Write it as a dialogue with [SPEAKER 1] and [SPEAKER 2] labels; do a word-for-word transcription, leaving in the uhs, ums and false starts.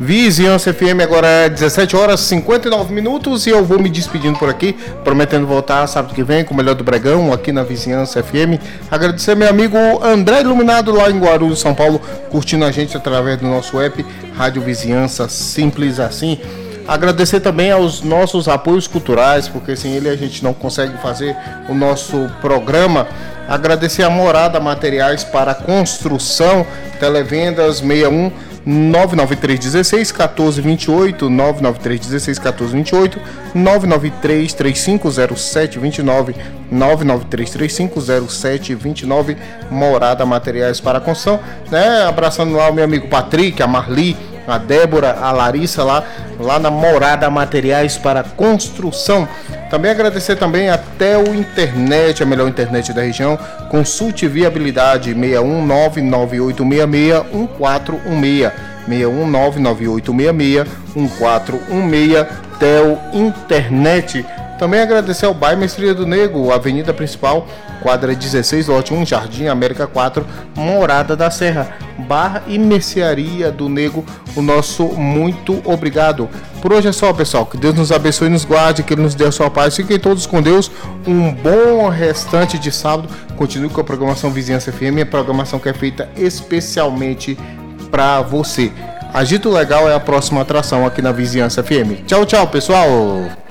[SPEAKER 1] Vizinhança F M, agora é dezessete horas e cinquenta e nove minutos e eu vou me despedindo por aqui, prometendo voltar sábado que vem com o melhor do Bregão aqui na Vizinhança F M. Agradecer meu amigo André Iluminado lá em Guarulhos, São Paulo, curtindo a gente através do nosso app Rádio Vizinhança, simples assim. Agradecer também aos nossos apoios culturais, porque sem ele a gente não consegue fazer o nosso programa. Agradecer a Morada Materiais para Construção, Televendas seis um nove nove três um seis um quatro dois oito, nove nove três um seis um quatro dois oito, nove nove três três cinco zero sete dois nove, nove nove três três cinco zero sete dois nove, Morada Materiais para Construção, né? Abraçando lá o meu amigo Patrick, a Marli, a Débora, a Larissa lá, lá na Morada Materiais para Construção. Também agradecer também a Tel Internet, a melhor internet da região. Consulte viabilidade seis um nove nove oito seis seis um quatro um seis, seis um nove nove oito seis seis um quatro um seis, Tel Internet. Também agradecer ao bairro Mestria do Nego, Avenida Principal, quadra dezesseis, lote um, Jardim América quatro, Morada da Serra, Bar e Mercearia do Nego. O nosso muito obrigado. Por hoje é só, pessoal. Que Deus nos abençoe e nos guarde, que Ele nos dê a sua paz. Fiquem todos com Deus. Um bom restante de sábado. Continue com a programação Vizinhança F M, a programação que é feita especialmente para você. Agito Legal é a próxima atração aqui na Vizinhança F M. Tchau, tchau, pessoal!